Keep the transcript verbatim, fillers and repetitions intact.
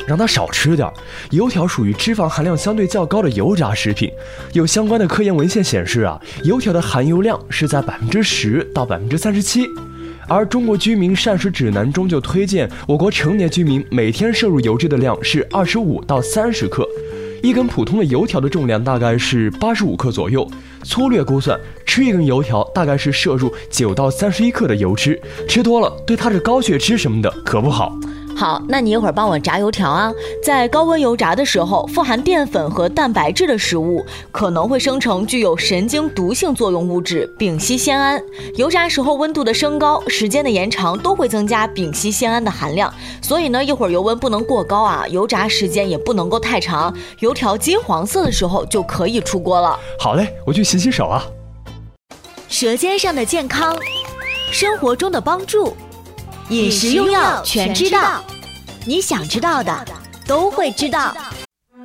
让他少吃点。油条属于脂肪含量相对较高的油炸食品，有相关的科研文献显示啊，油条的含油量是在百分之十到百分之三十七。而中国居民膳食指南中就推荐我国成年居民每天摄入油脂的量是二十五到三十克。一根普通的油条的重量大概是八十五克左右，粗略估算，吃一根油条大概是摄入九到三十一克的油脂，吃多了对他这高血脂什么的可不好。 好，那你一会儿帮我炸油条啊。在高温油炸的时候，富含淀粉和蛋白质的食物可能会生成具有神经毒性作用物质丙烯酰胺。油炸时候温度的升高、时间的延长都会增加丙烯酰胺的含量，所以呢，一会儿油温不能过高啊，油炸时间也不能够太长，油条金黄色的时候就可以出锅了。 好嘞，我去洗洗手啊。 舌尖上的健康，生活中的帮助，饮食用药全知道，你想知道的都会知道。